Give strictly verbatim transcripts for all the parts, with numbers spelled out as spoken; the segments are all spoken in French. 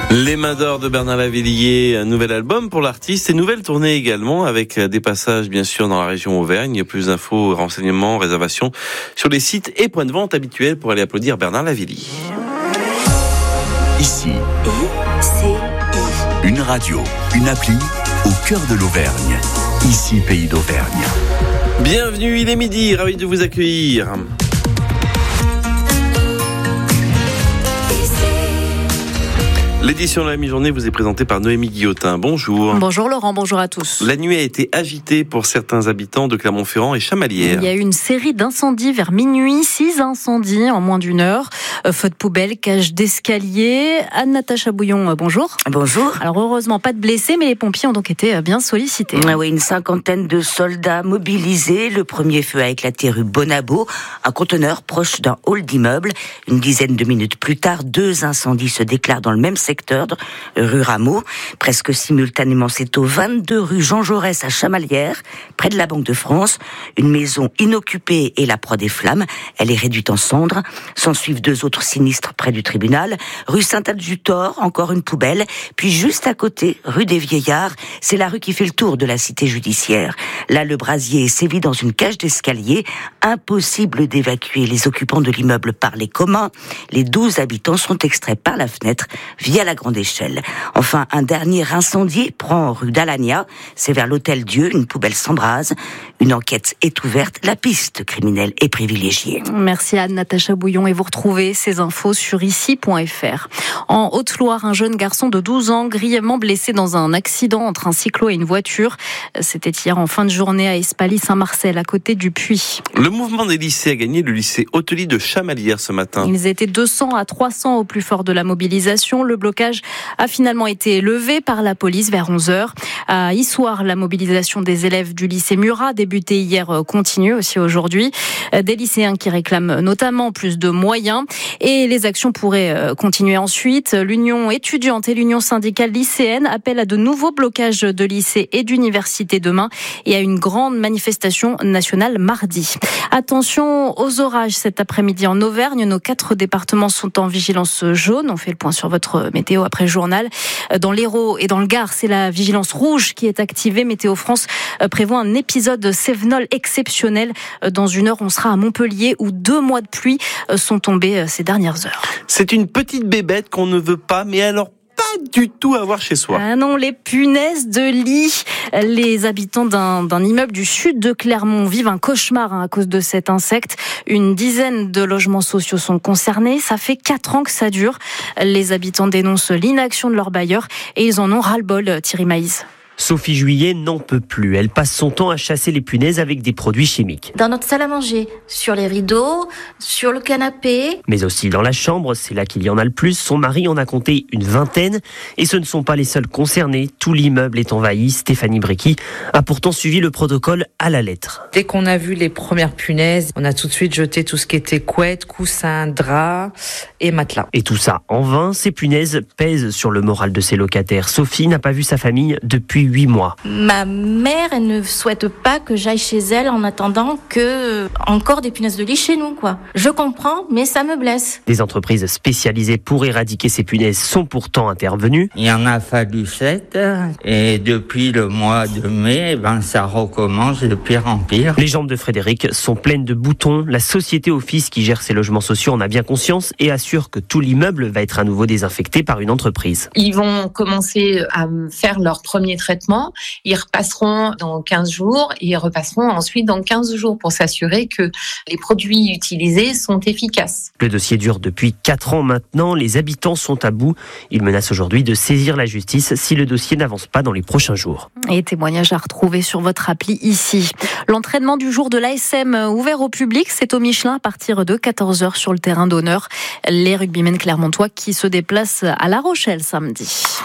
Les Mains d'Or de Bernard Lavilliers, un nouvel album pour l'artiste et nouvelle tournée également avec des passages bien sûr dans la région Auvergne. Plus d'infos, renseignements, réservations sur les sites et points de vente habituels pour aller applaudir Bernard Lavilliers. Ici, une radio, une appli au cœur de l'Auvergne. Ici, Pays d'Auvergne. Bienvenue, il est midi, ravi de vous accueillir. L'édition de la mi-journée vous est présentée par Noémie Guillotin. Bonjour. Bonjour Laurent, bonjour à tous. La nuit a été agitée pour certains habitants de Clermont-Ferrand et Chamalières. Il y a eu une série d'incendies vers minuit, six incendies en moins d'une heure. Feux de poubelle, cage d'escalier. Anne-Natacha Bouillon, bonjour. Bonjour. Alors heureusement pas de blessés, mais les pompiers ont donc été bien sollicités. Ah oui, une cinquantaine de soldats mobilisés. Le premier feu a éclaté rue Bonabo, un conteneur proche d'un hall d'immeuble. Une dizaine de minutes plus tard, deux incendies se déclarent dans le même secteur. Rue Rameau. Presque simultanément, c'est au vingt-deux rue Jean Jaurès à Chamalières, près de la Banque de France. Une maison inoccupée et la proie des flammes. Elle est réduite en cendres. S'en suivent deux autres sinistres près du tribunal. Rue Saint-Adjutor, encore une poubelle. Puis juste à côté, rue des Vieillards, c'est la rue qui fait le tour de la cité judiciaire. Là, le brasier sévit dans une cage d'escalier. Impossible d'évacuer les occupants de l'immeuble par les communs. Les douze habitants sont extraits par la fenêtre via la grande échelle. Enfin, un dernier incendie prend rue d'Alagna. C'est vers l'hôtel Dieu. Une poubelle s'embrase. Une enquête est ouverte. La piste criminelle est privilégiée. Merci Anne-Natacha Bouillon et vous retrouvez ces infos sur ici point f r. En Haute-Loire, un jeune garçon de douze ans grièvement blessé dans un accident entre un cyclo et une voiture. C'était hier en fin de journée à Espaly-Saint-Marcel, à côté du Puy. Le mouvement des lycées a gagné le lycée hôtelier de Chamalières ce matin. Ils étaient deux cents à trois cents au plus fort de la mobilisation. Le blocage a finalement été levé par la police vers onze heures. À Issoire, la mobilisation des élèves du lycée Murat, débutée hier, continue aussi aujourd'hui. Des lycéens qui réclament notamment plus de moyens et les actions pourraient continuer ensuite. L'Union étudiante et l'Union syndicale lycéenne appellent à de nouveaux blocages de lycées et d'universités demain et à une grande manifestation nationale mardi. Attention aux orages cet après-midi en Auvergne. Nos quatre départements sont en vigilance jaune. On fait le point sur votre météo après le journal. Dans l'Hérault et dans le Gard, c'est la vigilance rouge qui est activée. Météo France prévoit un épisode cévenol exceptionnel. Dans une heure, on sera à Montpellier où deux mois de pluie sont tombés ces dernières heures. C'est une petite bébête qu'on ne veut pas, mais alors pas du tout avoir chez soi. Ah non, les punaises de lit. Les habitants d'un, d'un immeuble du sud de Clermont vivent un cauchemar hein, à cause de cet insecte. Une dizaine de logements sociaux sont concernés. Ça fait quatre ans que ça dure. Les habitants dénoncent l'inaction de leurs bailleurs et ils en ont ras-le-bol, Thierry Maïs. Sophie Juillet n'en peut plus. Elle passe son temps à chasser les punaises avec des produits chimiques. Dans notre salle à manger, sur les rideaux, sur le canapé. Mais aussi dans la chambre, c'est là qu'il y en a le plus. Son mari en a compté une vingtaine. Et ce ne sont pas les seuls concernés. Tout l'immeuble est envahi. Stéphanie Bricky a pourtant suivi le protocole à la lettre. Dès qu'on a vu les premières punaises, on a tout de suite jeté tout ce qui était couette, coussin, drap et matelas. Et tout ça en vain. Ces punaises pèsent sur le moral de ses locataires. Sophie n'a pas vu sa famille depuis huit mois. Ma mère, elle ne souhaite pas que j'aille chez elle en attendant que encore des punaises de lit chez nous, quoi. Je comprends, mais ça me blesse. Des entreprises spécialisées pour éradiquer ces punaises sont pourtant intervenues. Il y en a fallu sept, et depuis le mois de mai, ben ça recommence de pire en pire. Les jambes de Frédéric sont pleines de boutons. La société Office qui gère ces logements sociaux en a bien conscience et assure que tout l'immeuble va être à nouveau désinfecté par une entreprise. Ils vont commencer à faire leur premier traitement. Ils repasseront dans quinze jours et ils repasseront ensuite dans quinze jours pour s'assurer que les produits utilisés sont efficaces. Le dossier dure depuis quatre ans maintenant. Les habitants sont à bout. Ils menacent aujourd'hui de saisir la justice si le dossier n'avance pas dans les prochains jours. Et témoignages à retrouver sur votre appli ici. L'entraînement du jour de l'A S M ouvert au public, c'est au Michelin à partir de quatorze heures sur le terrain d'honneur. Les rugbymen clermontois qui se déplacent à La Rochelle samedi.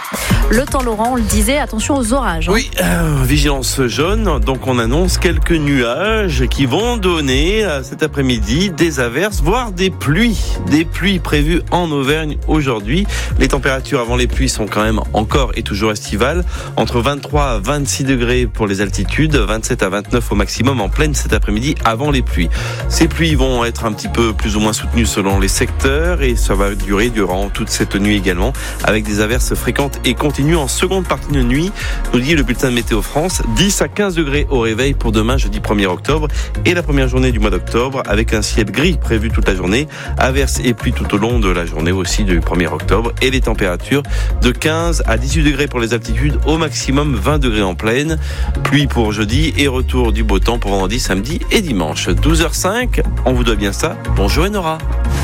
Le temps, Laurent, on le disait, attention aux orages. Hein. Oui, euh, vigilance jaune, donc on annonce quelques nuages qui vont donner euh, cet après-midi des averses, voire des pluies. Des pluies prévues en Auvergne aujourd'hui. Les températures avant les pluies sont quand même encore et toujours estivales. Entre vingt-trois à vingt-six degrés pour les altitudes, vingt-sept à vingt-neuf au maximum en pleine cet après-midi avant les pluies. Ces pluies vont être un petit peu plus ou moins soutenues selon les secteurs et ça va durer durant toute cette nuit également, avec des averses fréquentes et continues en seconde partie de nuit, nous dit le bulletin de Météo France. dix à quinze degrés au réveil pour demain, jeudi premier octobre, et la première journée du mois d'octobre, avec un ciel gris prévu toute la journée, averses et pluies tout au long de la journée aussi du premier octobre, et les températures de quinze à dix-huit degrés pour les altitudes, au maximum vingt degrés en plaine. Pluie pour jeudi et retour du beau temps pour vendredi, samedi et dimanche. douze heures cinq, on vous doit bien ça. Bonjour Enora.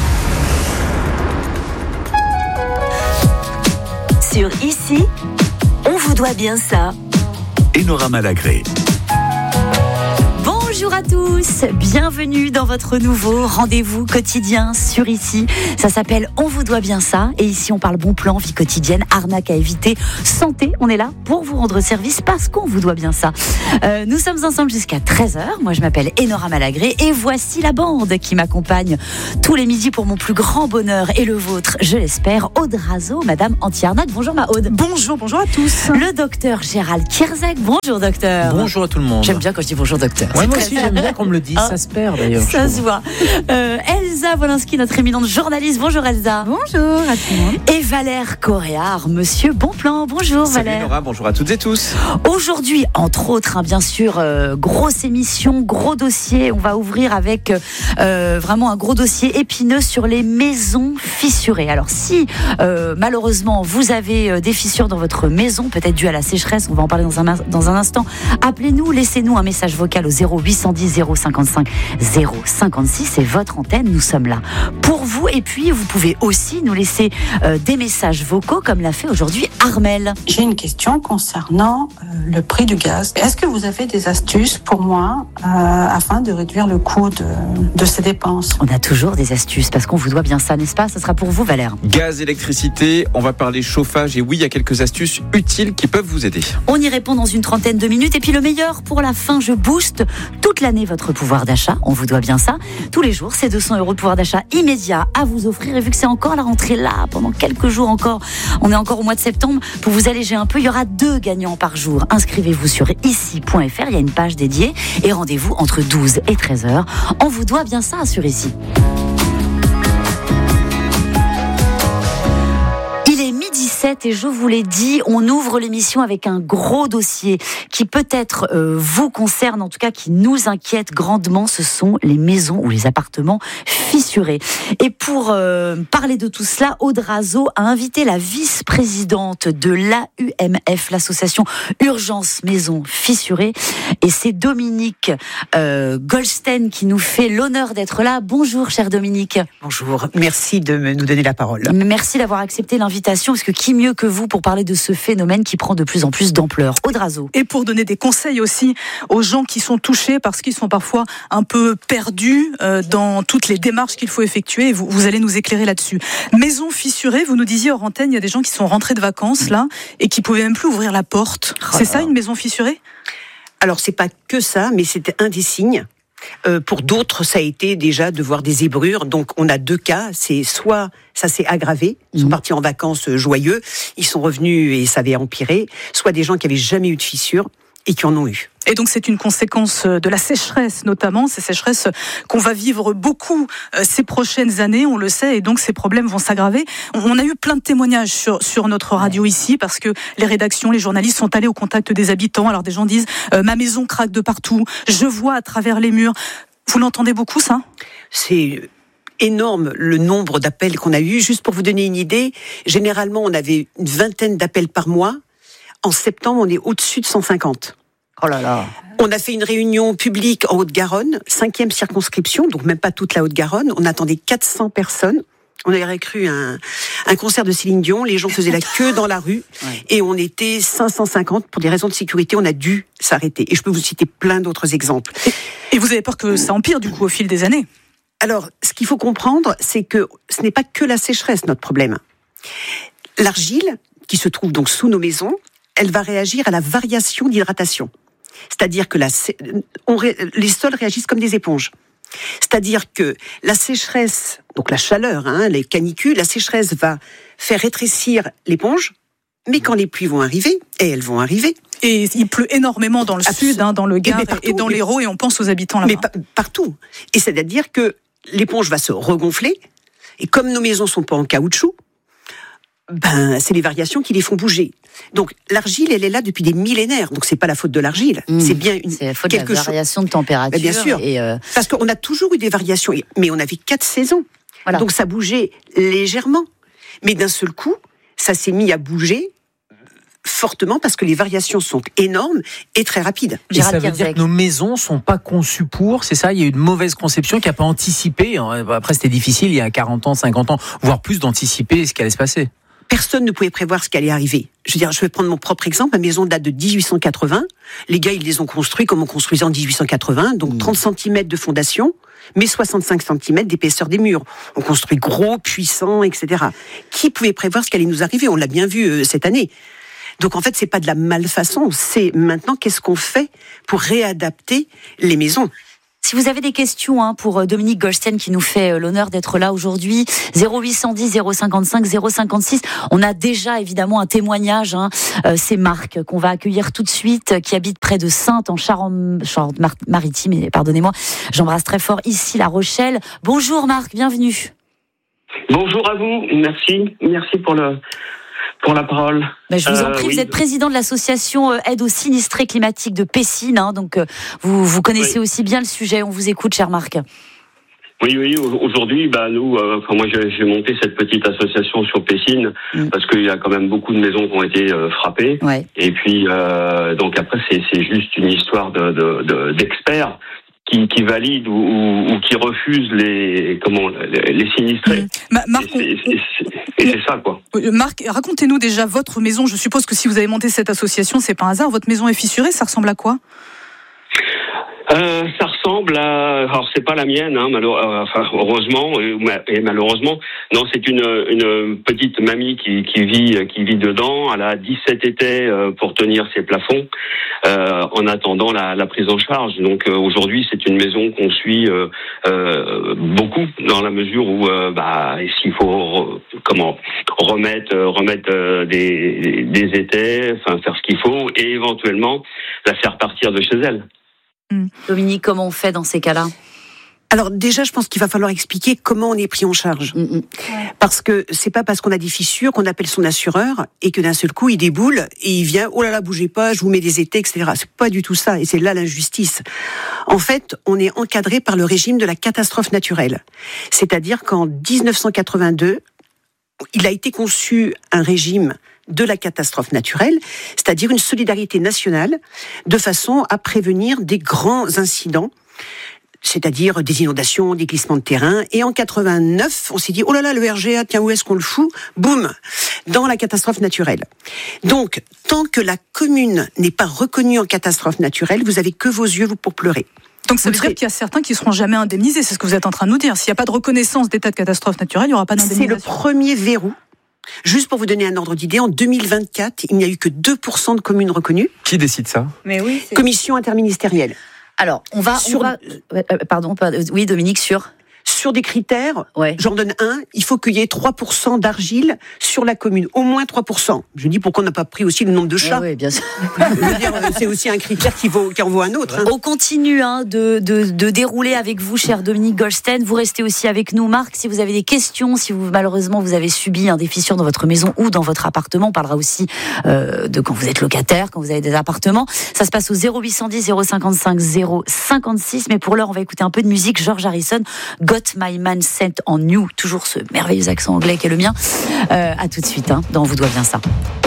Sur Ici, on vous doit bien ça. Enora Malagré. Bonjour à tous, bienvenue dans votre nouveau rendez-vous quotidien sur Ici. Ça s'appelle On vous doit bien ça. Et ici, on parle bon plan, vie quotidienne, arnaque à éviter, santé. On est là pour vous rendre service parce qu'on vous doit bien ça. Euh, nous sommes ensemble jusqu'à treize heures. Moi, je m'appelle Enora Malagré et voici la bande qui m'accompagne tous les midis pour mon plus grand bonheur et le vôtre, je l'espère. Aude Razo, Madame Anti-Arnaque. Bonjour ma Aude. Bonjour, bonjour à tous. Le docteur Gérald Kierzek. Bonjour docteur. Bonjour à tout le monde. J'aime bien quand je dis bonjour docteur. Ouais, moi aussi j'aime bien qu'on me le dise, ah, ça se perd d'ailleurs. Ça se voit. Euh, Elsa Wolinski, notre éminente journaliste. Bonjour Elsa. Bonjour à tout le monde. Et Valère Coréard, Monsieur Bonplan. Bonjour Salut Valère. Laura, bonjour à toutes et tous. Aujourd'hui, entre autres, hein, bien sûr, euh, grosse émission, gros dossier. On va ouvrir avec euh, vraiment un gros dossier épineux sur les maisons fissurées. Alors si euh, malheureusement vous avez euh, des fissures dans votre maison, peut-être dû à la sécheresse, on va en parler dans un, dans un instant, appelez-nous, laissez-nous un message vocal au zéro huit cent dix zéro cinquante-cinq zéro cinquante-six, c'est votre antenne, nous sommes là pour vous. Et puis vous pouvez aussi nous laisser euh, des messages vocaux comme l'a fait aujourd'hui Armel. J'ai une question concernant euh, le prix du gaz. Est-ce que vous avez des astuces pour moi euh, afin de réduire le coût de, de ces dépenses? On a toujours des astuces parce qu'on vous doit bien ça, n'est-ce pas? Ça sera pour vous Valère. Gaz, électricité, on va parler chauffage et oui, il y a quelques astuces utiles qui peuvent vous aider. On y répond dans une trentaine de minutes et puis le meilleur pour la fin, je booste toute l'année votre pouvoir d'achat, on vous doit bien ça. Tous les jours, c'est deux cents euros de pouvoir d'achat immédiat à vous offrir et vu que c'est encore la rentrée là, pendant quelques jours encore, on est encore au mois de septembre, pour vous alléger un peu, il y aura deux gagnants par jour. Inscrivez-vous sur ici point f r, il y a une page dédiée et rendez-vous entre douze et treize heures. On vous doit bien ça sur Ici. dix-sept et je vous l'ai dit, on ouvre l'émission avec un gros dossier qui peut-être euh, vous concerne, en tout cas qui nous inquiète grandement, ce sont les maisons ou les appartements fissurés. Et pour euh, parler de tout cela, Aude Razo a invité la vice-présidente de l'A U M F, l'association Urgence Maisons Fissurées, et c'est Dominique euh, Goldstein qui nous fait l'honneur d'être là. Bonjour chère Dominique. Bonjour, merci de nous donner la parole. Merci d'avoir accepté l'invitation, parce que qui mieux que vous pour parler de ce phénomène qui prend de plus en plus d'ampleur. Aude Razo. Et pour donner des conseils aussi aux gens qui sont touchés parce qu'ils sont parfois un peu perdus euh, dans toutes les démarches qu'il faut effectuer. Et vous, vous allez nous éclairer là-dessus. Maison fissurée, vous nous disiez hors antenne, il y a des gens qui sont rentrés de vacances là et qui pouvaient même plus ouvrir la porte. Oh c'est ça une maison fissurée? Alors c'est pas que ça, mais c'était un des signes. Euh, pour d'autres, ça a été déjà de voir des zébrures. Donc, on a deux cas. C'est soit ça s'est aggravé, ils sont mmh. partis en vacances joyeux, ils sont revenus et ça avait empiré. Soit des gens qui avaient jamais eu de fissures et qui en ont eu. Et donc c'est une conséquence de la sécheresse notamment, ces sécheresses qu'on va vivre beaucoup ces prochaines années, on le sait, et donc ces problèmes vont s'aggraver. On a eu plein de témoignages sur, sur notre radio ici, parce que les rédactions, les journalistes sont allés au contact des habitants. Alors des gens disent euh, « ma maison craque de partout, je vois à travers les murs ». Vous l'entendez beaucoup ça? C'est énorme le nombre d'appels qu'on a eu. Juste pour vous donner une idée, généralement on avait une vingtaine d'appels par mois. En septembre, on est au-dessus de cent cinquante. Oh là là. On a fait une réunion publique en Haute-Garonne, cinquième circonscription, donc même pas toute la Haute-Garonne. On attendait quatre cents personnes. On avait cru un, un concert de Céline Dion. Les gens faisaient la queue dans la rue. Ouais. Et on était cinq cent cinquante. Pour des raisons de sécurité, on a dû s'arrêter. Et je peux vous citer plein d'autres exemples. Et vous avez peur que ça empire, du coup, au fil des années? Alors, ce qu'il faut comprendre, c'est que ce n'est pas que la sécheresse, notre problème. L'argile, qui se trouve donc sous nos maisons, elle va réagir à la variation d'hydratation. C'est-à-dire que la, on, les sols réagissent comme des éponges. C'est-à-dire que la sécheresse, donc la chaleur, hein, les canicules, la sécheresse va faire rétrécir l'éponge, mais quand les pluies vont arriver, et elles vont arriver. Et il pleut énormément dans le Absolument. sud, hein, dans le Gard et, partout, et dans l'Hérault, et on pense aux habitants là-bas. Mais pa- partout. Et c'est-à-dire que l'éponge va se regonfler, et comme nos maisons sont pas en caoutchouc, ben, c'est les variations qui les font bouger. Donc, l'argile, elle est là depuis des millénaires. Donc, c'est pas la faute de l'argile. Mmh. C'est bien une, c'est la faute quelque de la variation chose... de température. Ben, bien sûr. Et euh... Parce qu'on a toujours eu des variations. Mais on avait quatre saisons. Voilà. Donc, ça bougeait légèrement. Mais d'un seul coup, ça s'est mis à bouger fortement parce que les variations sont énormes et très rapides. Et ça veut dire que nos maisons sont pas conçues pour, c'est ça, il y a eu une mauvaise conception qui n'a pas anticipé. Après, c'était difficile il y a quarante ans, cinquante ans, voire plus, d'anticiper ce qui allait se passer. Personne ne pouvait prévoir ce qui allait arriver. Je veux dire, je vais prendre mon propre exemple. Ma maison date de dix-huit cent quatre-vingts. Les gars, ils les ont construits comme on construisait en dix-huit cent quatre-vingts. Donc, mmh. trente centimètres de fondation, mais soixante-cinq centimètres d'épaisseur des murs. On construit gros, puissant, et cetera. Qui pouvait prévoir ce qui allait nous arriver? On l'a bien vu euh, cette année. Donc, en fait, c'est pas de la malfaçon. C'est maintenant, qu'est-ce qu'on fait pour réadapter les maisons? Si vous avez des questions hein, pour Dominique Goldstein qui nous fait l'honneur d'être là aujourd'hui, zéro huit cent dix zéro cinquante-cinq zéro cinquante-six. On a déjà évidemment un témoignage. Hein, euh, c'est Marc qu'on va accueillir tout de suite, qui habite près de Saintes en Charente-Maritime. Et pardonnez-moi, j'embrasse très fort ici La Rochelle. Bonjour Marc, bienvenue. Bonjour à vous, merci, merci pour le. Pour la parole. Ben, je vous en prie, euh, oui. Vous êtes président de l'association Aide aux sinistrés climatiques de Pessines, hein, donc euh, vous, vous connaissez oui. aussi bien le sujet. On vous écoute, cher Marc. Oui, oui. Aujourd'hui, bah nous, euh, enfin moi, j'ai, j'ai monté cette petite association sur Pessines mm. parce qu'il y a quand même beaucoup de maisons qui ont été euh, frappées. Ouais. Et puis, euh, donc après, c'est, c'est juste une histoire de, de, de d'experts. Qui, qui valide ou, ou, ou qui refuse les comment les, les sinistrés. Mmh. Marc, et c'est, c'est, c'est, et c'est ça quoi. Marc, racontez-nous déjà votre maison. Je suppose que si vous avez monté cette association, c'est pas un hasard. Votre maison est fissurée. Ça ressemble à quoi? Euh, ça ressemble à, alors c'est pas la mienne, hein, malheureusement, enfin, heureusement et malheureusement, non, c'est une, une petite mamie qui, qui vit, qui vit dedans. Elle a dix-sept étais pour tenir ses plafonds, euh, en attendant la, la prise en charge. Donc euh, aujourd'hui, c'est une maison qu'on suit euh, euh, beaucoup dans la mesure où, euh, bah, s'il faut re, comment remettre, remettre euh, des, des étais, enfin faire ce qu'il faut et éventuellement la faire partir de chez elle. Dominique, comment on fait dans ces cas-là? Alors déjà, je pense qu'il va falloir expliquer comment on est pris en charge. Mmh. Ouais. Parce que c'est pas parce qu'on a des fissures qu'on appelle son assureur et que d'un seul coup, il déboule et il vient, oh là là, bougez pas, je vous mets des étais, et cetera. C'est pas du tout ça et c'est là l'injustice. En fait, on est encadré par le régime de la catastrophe naturelle. C'est-à-dire qu'en dix-neuf cent quatre-vingt-deux, il a été conçu un régime de la catastrophe naturelle, c'est-à-dire une solidarité nationale de façon à prévenir des grands incidents, c'est-à-dire des inondations, des glissements de terrain. Et en quatre-vingt-neuf, on s'est dit, oh là là, le R G A, tiens, où est-ce qu'on le fout? Boum, dans la catastrophe naturelle. Donc, tant que la commune n'est pas reconnue en catastrophe naturelle, vous avez que vos yeux pour pleurer. Donc ça veut dire qu'il y a certains qui ne seront jamais indemnisés, c'est ce que vous êtes en train de nous dire. S'il n'y a pas de reconnaissance d'état de catastrophe naturelle, il n'y aura pas d'indemnisation. C'est le premier verrou. Juste pour vous donner un ordre d'idée, en deux mille vingt-quatre, il n'y a eu que deux pour cent de communes reconnues. Qui décide ça? Mais oui, c'est... Commission interministérielle. Alors, on va... Sur... On va... Euh, pardon, pardon, oui Dominique, sur... Sur des critères, ouais. J'en donne un, il faut qu'il y ait trois pour cent d'argile sur la commune, au moins trois pour cent. Je dis pourquoi on n'a pas pris aussi le nombre de chats. Oui, bien sûr. Je veux dire, c'est aussi un critère qui, vaut, qui en vaut un autre. Hein. On continue hein, de, de, de dérouler avec vous, cher Dominique Goldstein. Vous restez aussi avec nous, Marc. Si vous avez des questions, si vous malheureusement vous avez subi hein, des fissures dans votre maison ou dans votre appartement, on parlera aussi euh, de quand vous êtes locataire, quand vous avez des appartements. Ça se passe au zéro huit cent dix zéro cinquante-cinq zéro cinquante-six. Mais pour l'heure, on va écouter un peu de musique. George Harrison, Got My Man Sent on You, toujours ce merveilleux accent anglais qui est le mien. Euh, à tout de suite, hein, dans On vous doit bien ça.